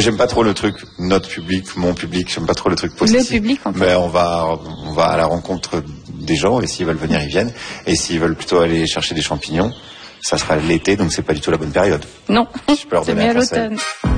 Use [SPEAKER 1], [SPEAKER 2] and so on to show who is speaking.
[SPEAKER 1] j'aime pas trop le truc, notre public, mon public, j'aime pas trop le truc positif.
[SPEAKER 2] Le public, en fait.
[SPEAKER 1] Mais on va à la rencontre des gens, et s'ils veulent venir, ils viennent. Et s'ils veulent plutôt aller chercher des champignons, ça sera l'été, donc c'est pas du tout la bonne période.
[SPEAKER 2] Non,
[SPEAKER 1] Je peux leur
[SPEAKER 2] c'est
[SPEAKER 1] donner
[SPEAKER 2] mieux
[SPEAKER 1] un
[SPEAKER 2] à
[SPEAKER 1] conseil.
[SPEAKER 2] l'automne.